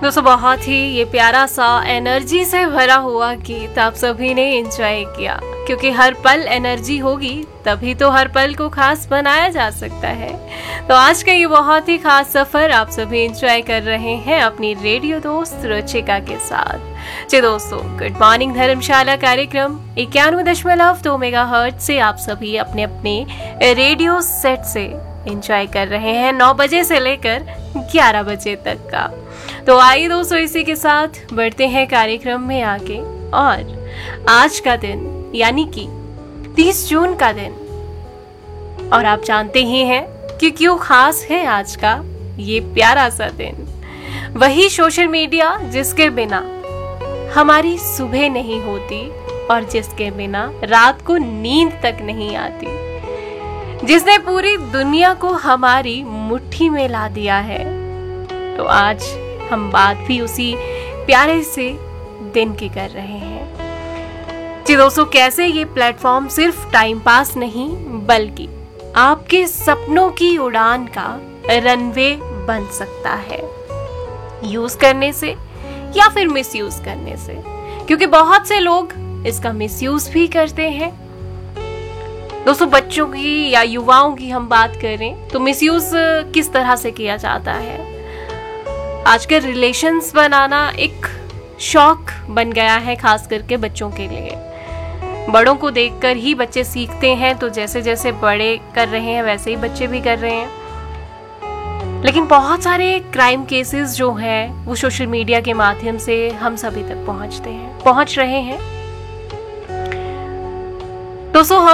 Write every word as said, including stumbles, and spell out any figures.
दोस्तों बहुत ही ये प्यारा सा एनर्जी से भरा हुआ गीत आप सभी ने एंजॉय किया, क्योंकि हर पल एनर्जी होगी तभी तो हर पल को खास बनाया जा सकता है। तो आज का ये बहुत ही खास सफर आप सभी एंजॉय कर रहे हैं अपनी रेडियो दोस्त रुचिका के साथ। जी दोस्तों, गुड मॉर्निंग धर्मशाला कार्यक्रम इक्यानवे दशमलव दो मेगा हर्ट्ज से आप सभी अपने अपने रेडियो सेट से एंजॉय कर रहे हैं नौ बजे से लेकर ग्यारह बजे तक का। तो आइए दोस्तों, इसी के साथ बढ़ते हैं कार्यक्रम में आगे। और आज का दिन यानी कि तीस जून का दिन, और आप जानते ही हैं कि क्यों खास है आज का ये प्यारा सा दिन। वही सोशल मीडिया जिसके बिना हमारी सुबह नहीं होती और जिसके बिना रात को नींद तक नहीं आती, जिसने पूरी दुनिया को हमारी मुट्ठी में ला दिया है। तो आज हम बात भी उसी प्यारे से दिन की कर रहे हैं। जी दोस्तों, कैसे ये प्लेटफॉर्म सिर्फ टाइम पास नहीं बल्कि आपके सपनों की उड़ान का रनवे बन सकता है, यूज करने से या फिर मिसयूज करने से, क्योंकि बहुत से लोग इसका मिसयूज भी करते हैं। दोस्तों, बच्चों की या युवाओं की हम बात करें तो मिसयूज किस तरह से किया जाता है। आजकल रिलेशंस बनाना एक शौक बन गया है, खास करके बच्चों के लिए। बड़ों को देखकर ही बच्चे सीखते हैं, तो जैसे जैसे बड़े कर रहे हैं वैसे ही बच्चे भी कर रहे हैं। लेकिन बहुत सारे क्राइम केसेस जो हैं वो सोशल मीडिया के माध्यम से हम सभी तक पहुंचते हैं, पहुंच रहे हैं। दोस्तों,